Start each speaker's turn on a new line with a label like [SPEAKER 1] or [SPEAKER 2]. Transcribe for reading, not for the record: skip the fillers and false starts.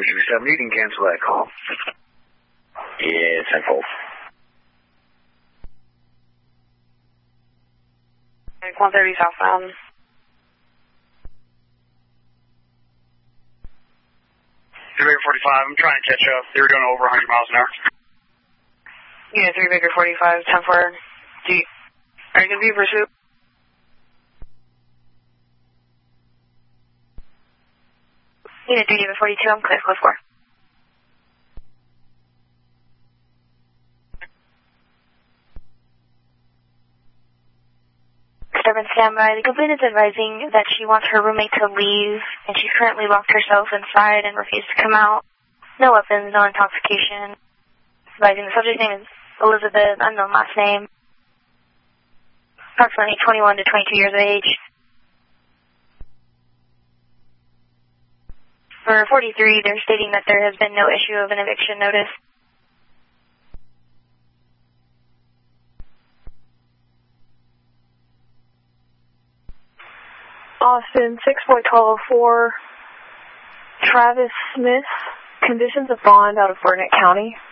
[SPEAKER 1] 270, you can cancel that call.
[SPEAKER 2] Yeah, 10 fold.
[SPEAKER 3] 130 southbound.
[SPEAKER 4] Baker 45, I'm trying to catch up. They were doing over 100 miles an hour.
[SPEAKER 3] Yeah, 3 Baker 45, 10 4. Are you going to be in pursuit? Unit 3, David 42, I'm clear, close 4. Disturbance standby. The complainant is advising that she wants her roommate to leave, and she's currently locked herself inside and refused to come out. No weapons, no intoxication. Advising the subject name is Elizabeth, unknown last name. Approximately 21 to 22 years of age. For 43, they're stating that there has been no issue of an eviction notice.
[SPEAKER 5] Austin, 6.1204, Travis Smith, conditions of bond out of Burnett County.